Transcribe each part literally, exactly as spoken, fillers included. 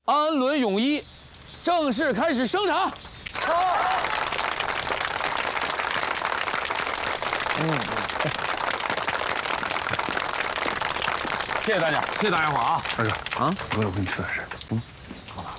安伦泳衣正式开始生产。好。嗯。谢谢大家，谢谢大家伙啊！ 二哥啊， 我有跟你说点事。嗯，好吧。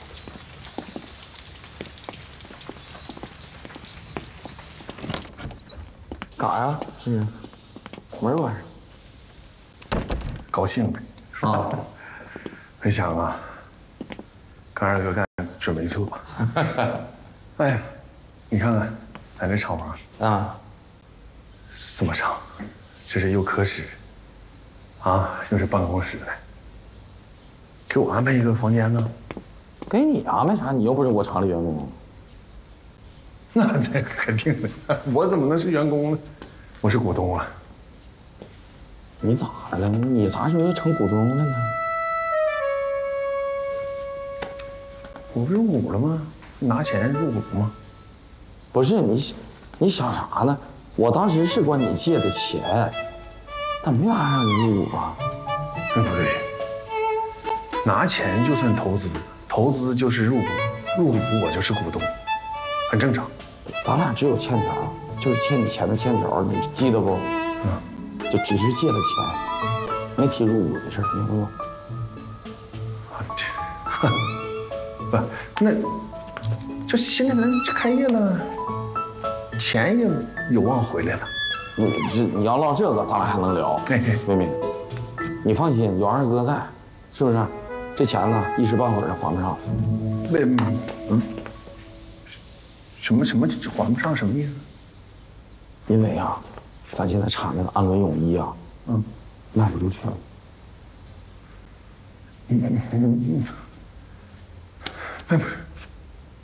干啥呀？嗯，没玩意儿。 高兴呗。 啊。 没想啊，跟二哥干准没错。哎呀，你看看，咱这厂房啊， 这么长，这是又科室，啊，又是办公室的，给我安排一个房间呢。 给你安排啥？你又不是我厂里员工。 那这肯定的，我怎么能是员工呢？我是股东啊。 你咋了？你啥时候成股东了呢？ 我不入股了吗？拿钱入股吗？ 不是你，你想啥呢？我当时是管你借的钱，但没法让你入股啊。 嗯，不对，拿钱就算投资，投资就是入股，入股我就是股东，很正常。 咱俩只有欠条，就是欠你钱的欠条，你记得不？ 嗯， 就只是借了钱，没提入股的事，明白不？ 啊，这，不，那就现在咱这开业了，钱也有望回来了。 你这你要唠这个，咱俩还能聊。 嘿嘿， 妹妹，你放心，有二哥在，是不是？这钱呢，一时半会儿还不上。 为嗯，什么什么还不上什么意思？ 因为啊，咱现在产那个安伦泳衣啊， 嗯， 卖不出去了。 嗯嗯嗯，卖不出。